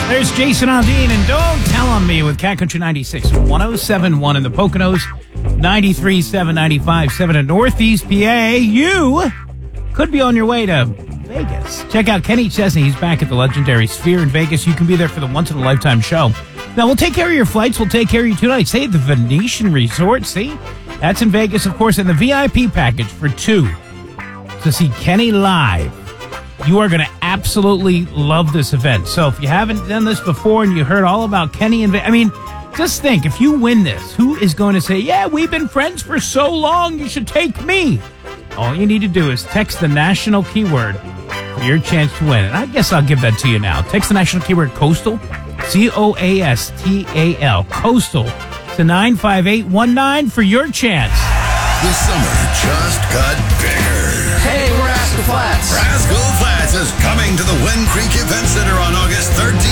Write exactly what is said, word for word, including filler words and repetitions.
There's Jason Aldean and Don't Tell on Me with Cat Country ninety-six, one oh seven point one in the Poconos, ninety-three point seven, ninety-five point seven in Northeast P A. You could be on your way to Vegas. Check out Kenny Chesney. He's back at the legendary Sphere in Vegas. You can be there for the once-in-a-lifetime show. Now, we'll take care of your flights. We'll take care of you tonight. Stay at the Venetian Resort. See? That's in Vegas, of course, and the V I P package for two to see Kenny live. You are going to absolutely love this event. So if you haven't done this before and you heard all about Kenny and Vegas, I mean, just think, if you win this, who is going to say, yeah, we've been friends for so long, you should take me? All you need to do is text the national keyword for your chance to win. And I guess I'll give that to you now. Text the national keyword COASTAL, C O A S T A L, COASTAL, to nine five eight one nine for your chance. The summer just got bigger. Hey, we're Rascal Flats. Rascal Flats is coming to the Wind Creek Event Center